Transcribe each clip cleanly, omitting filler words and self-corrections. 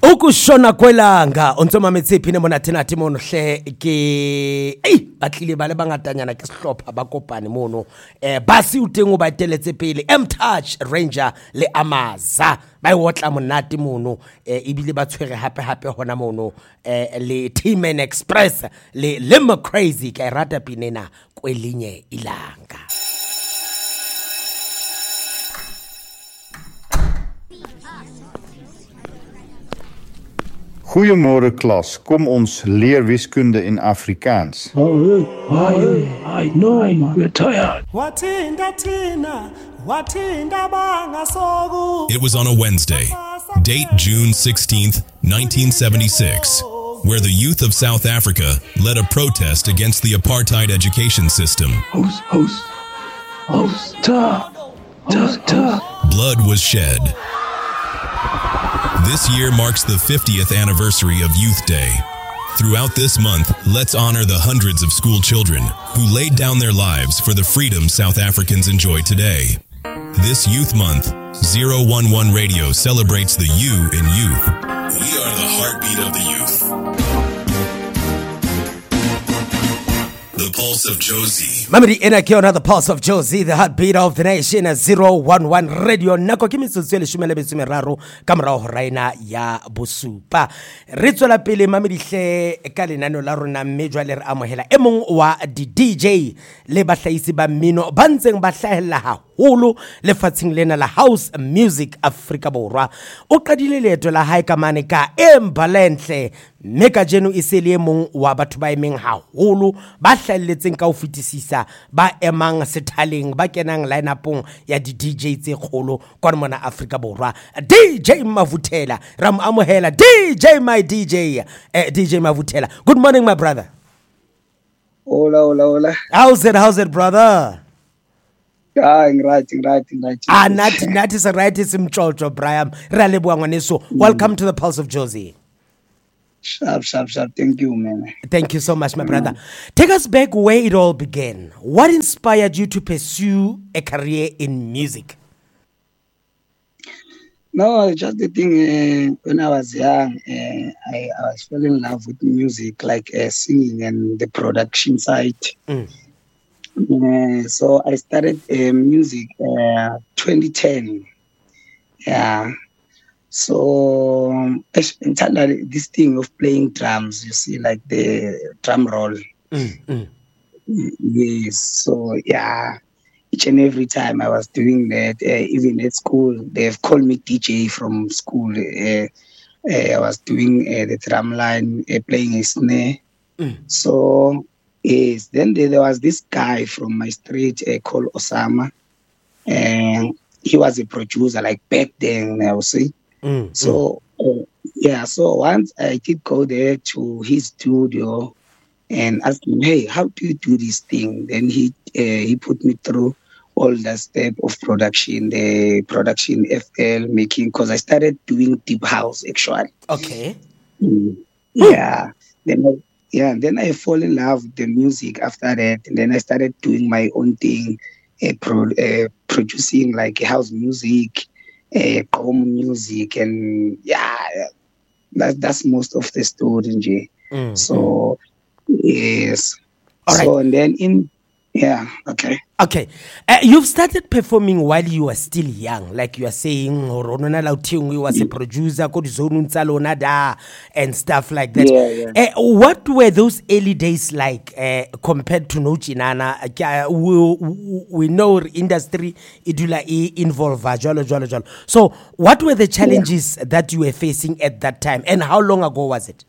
Ukushona kwelanga ontsoma metsepi ne mona tena timono hle ke batlile ba le bangatanyana ke sehlopha ba kopane mono basi o teng o ba teletse pele M-Touch Ranger le Amaza ba wotla monate mono ebile ba tshwere hape hona mono le Team N Express le Limo Crazy ka rata pinena kwelinye ilanga. Goeiemôre klas, kom ons leer wiskunde in Afrikaans. I know, we're tired. It was on a Wednesday, date June 16th, 1976, where the youth of South Africa led a protest against the apartheid education system. Blood was shed. This year marks the 50th anniversary of Youth Day. Throughout this month, let's honor the hundreds of school children who laid down their lives for the freedom South Africans enjoy today. This Youth Month, 011 Radio celebrates the you in youth. We are the heartbeat of the youth. The Pulse of Josie. Mamadi ena ke yona The Pulse of Josie, the heartbeat of the nation, 011 Radio. Nako ke metsotso le 13 ka morao ho raina ya bosupa. Re tswela pele mamadi hle ka lenano la rona mme jwale re amohela e mong wa di DJ le bahlahisi ba mmino ba ntseng ba hlahella haholo lefatsheng lena la house music Afrika Borwa. O qadile leeto la hae ka mane ka Embalenhle mme ka jeno e se le mong wa batho ba emeng haholo ba hlahelletseng ka ho fetisisa ba emang sethaleng ba kenang line-upong ya di DJ tse kgolo kwa mona Afrika Borwa. DJ Mavuthela ram amohela DJ my DJ DJ Mavuthela. Good morning my brother. Hola. How's it brother? Right. Nathi is right simchocho Brian. Ra leboha ngwaneso. Welcome to the Pulse of Josie. Sharp. Thank you, man. Thank you so much, my brother. Take us back where it all began. What inspired you to pursue a career in music? No, just the thing, when I was young, I was falling in love with music, like singing and the production side. So I started music 2010. Yeah. So this thing of playing drums, you see, like the drum roll. Yes. So yeah, each and every time I was doing that, even at school, they've called me DJ from school. I was doing the drum line, playing a snare. So yes, then there was this guy from my street called Osama, and he was a producer, like back then, I would say. So so once I did go there to his studio and asked him, hey, how do you do this thing? Then he put me through all the step of production, the production FL making, because I started doing deep house actually. Okay. Then I fall in love with the music after that, and then I started doing my own thing, producing like house music, home music, and that's most of the story, Jay. So yes. All right. So and then okay. You've started performing while you were still young, like you are saying. Ronona Lautingi was a producer, and stuff like that. Yeah. What were those early days like compared to Nochinana? We know industry idula involve jolo. So, what were the challenges that you were facing at that time, and how long ago was it?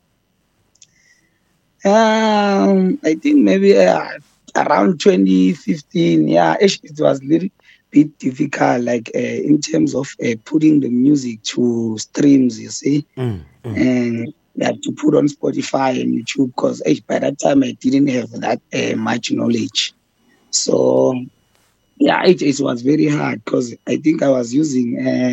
I think maybe around 2015, it was a little bit difficult, like in terms of putting the music to streams, you see, and to put on Spotify and YouTube, because by that time I didn't have that much knowledge. So, it was very hard, because I think I was using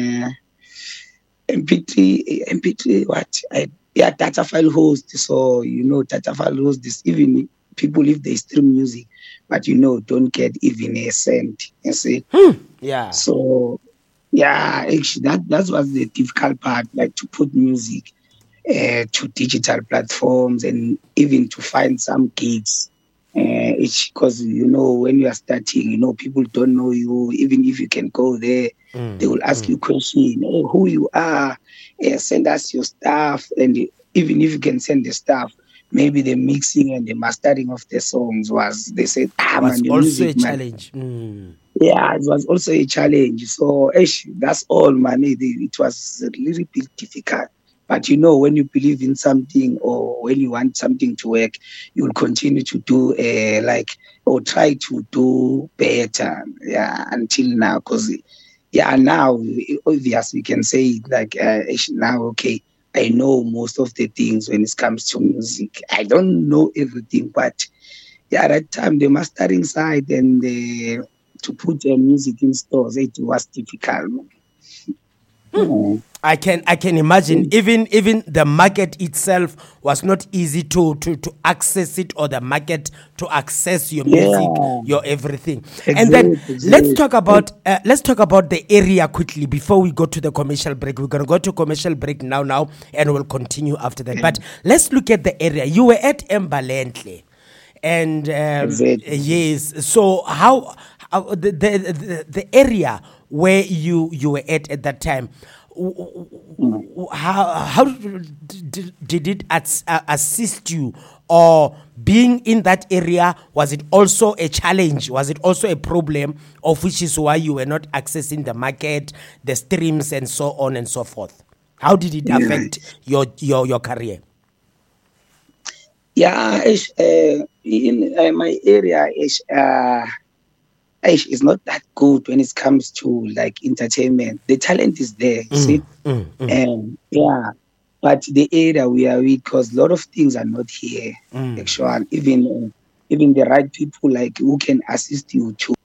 MP3, data file host. So, data file host is even people, if they stream music, but don't get even a cent, you see. Yeah. So Yeah, actually, that was the difficult part, like to put music to digital platforms and even to find some gigs. It's because, when you are starting, people don't know you. Even if you can go there, they will ask you questions, who you are, send us your stuff. And even if you can send the stuff, maybe the mixing and the mastering of the songs they said, was man, also music, a challenge. Yeah, it was also a challenge. So that's all, man. It was a little bit difficult. But when you believe in something or when you want something to work, you will continue to do or try to do better. Yeah, until now, because now obviously you can say now, okay, I know most of the things when it comes to music. I don't know everything, but at that time the mastering side and to put music in stores, it was difficult. I can imagine even the market itself was not easy to access it, or the market to access your music, your everything. And then let's talk about the area quickly before we go to the commercial break. We're gonna go to commercial break now, and we'll continue after that. But let's look at the area. You were at Mbalenhle. And yes, so how the area where you were at that time, how did it assist you, or being in that area, was it also a challenge? Was it also a problem, of which is why you were not accessing the market, the streams, and so on and so forth? How did it affect your career? Yeah, in my area, is not that good when it comes to like entertainment. The talent is there, see? And but the area we are with, because a lot of things are not here. Actually, even the right people like who can assist you to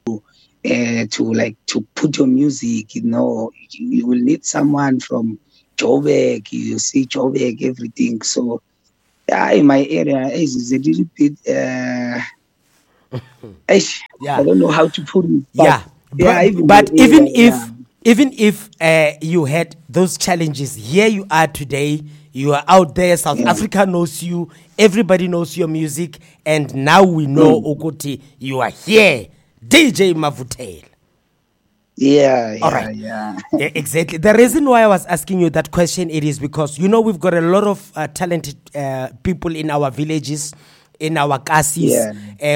put your music. You will need someone from Joburg. You see Joburg, everything. So in my area, is a little bit. I don't know how to put it. But even if you had those challenges, here you are today. You are out there. South Africa knows you. Everybody knows your music, and now we know Okuti. You are here, DJ Mavuthela. Yeah, exactly. The reason why I was asking you that question, it is because we've got a lot of talented people in our villages, in our cases,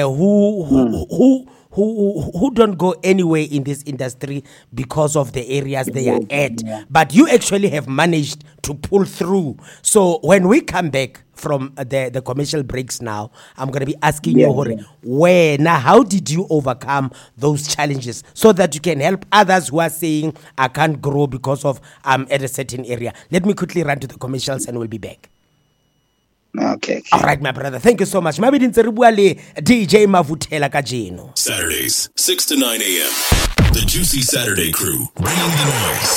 who don't go anywhere in this industry because of the areas they are at. But you actually have managed to pull through. So when we come back from the commercial breaks now, I'm going to be asking you, how did you overcome those challenges so that you can help others who are saying, I can't grow because of I'm at a certain area. Let me quickly run to the commercials and we'll be back. Okay. All right, my brother. Thank you so much. DJ Mavuthela kajeno. Saturdays, 6 to 9 a.m. The Juicy Saturday crew, bringing the noise.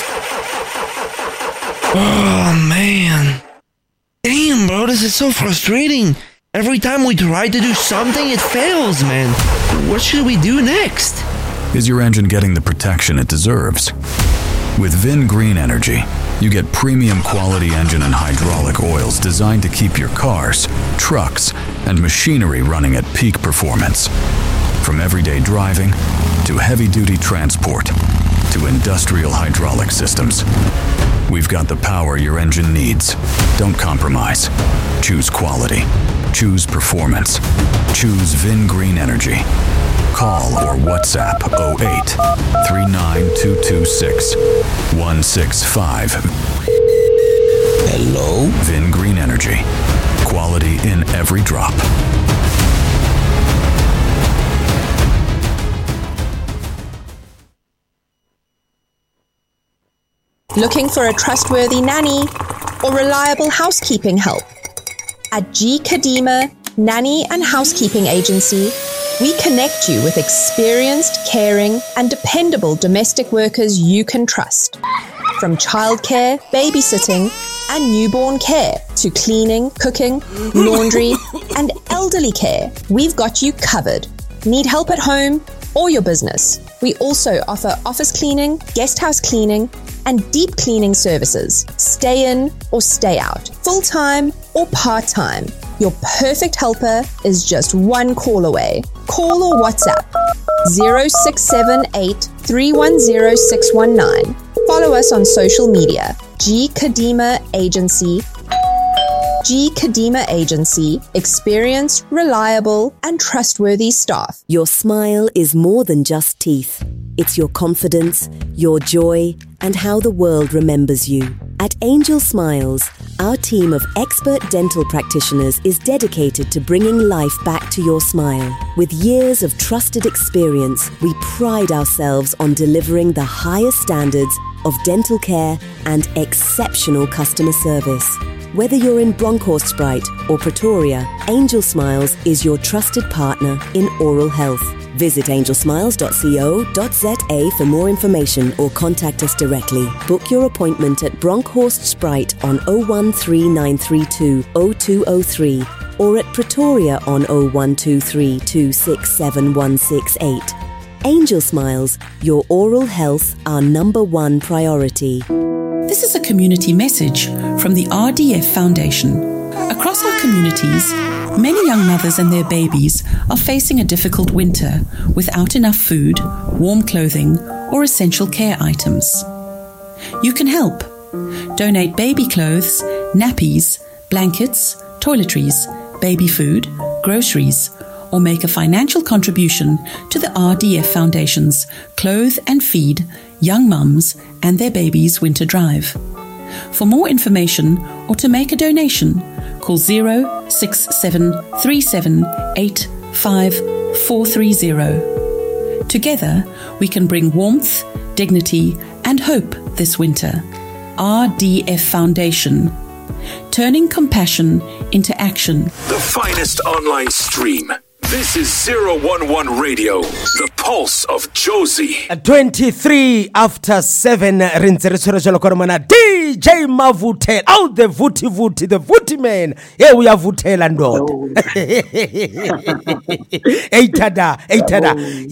Oh, man. Damn, bro, this is so frustrating. Every time we try to do something, it fails, man. What should we do next? Is your engine getting the protection it deserves? With Vin Green Energy, you get premium quality engine and hydraulic oils designed to keep your cars, trucks, and machinery running at peak performance. From everyday driving to heavy-duty transport to industrial hydraulic systems, we've got the power your engine needs. Don't compromise. Choose quality. Choose performance. Choose Vin Green Energy. Call or WhatsApp 08 39226 165. Hello? Vin Green Energy. Quality in every drop. Looking for a trustworthy nanny or reliable housekeeping help? At G. Kadima Nanny and Housekeeping Agency, we connect you with experienced, caring, and dependable domestic workers you can trust. From childcare, babysitting, and newborn care to cleaning, cooking, laundry, and elderly care, we've got you covered. Need help at home or your business? We also offer office cleaning, guest house cleaning, and deep cleaning services. Stay in or stay out, full-time or part-time. Your perfect helper is just one call away. Call or WhatsApp 0678 310 619. Follow us on social media. G Kadima Agency. G Kadima Agency. Experienced, reliable, and trustworthy staff. Your smile is more than just teeth. It's your confidence, your joy, and how the world remembers you. At Angel Smiles, our team of expert dental practitioners is dedicated to bringing life back to your smile. With years of trusted experience, we pride ourselves on delivering the highest standards of dental care and exceptional customer service. Whether you're in Bronkhorstspruit or Pretoria, Angel Smiles is your trusted partner in oral health. Visit angelsmiles.co.za for more information or contact us directly. Book your appointment at Bronkhorstspruit on 013932 0203 or at Pretoria on 0123 267 168. Angel Smiles, your oral health, our number one priority. This is a community message from the RDF Foundation. Across our communities, many young mothers and their babies are facing a difficult winter without enough food, warm clothing, or essential care items. You can help. Donate baby clothes, nappies, blankets, toiletries, baby food, groceries, or make a financial contribution to the RDF Foundation's Clothe and Feed Young Mums and Their Babies Winter Drive. For more information or to make a donation, call 06737854430. Together, we can bring warmth, dignity, and hope this winter. RDF Foundation. Turning compassion into action. The finest online stream. This is 011 Radio, the pulse of Jozi. 23 after 7, DJ Mavutela. Oh, the Vuti man. Here we are Vutela ndo. Eitada.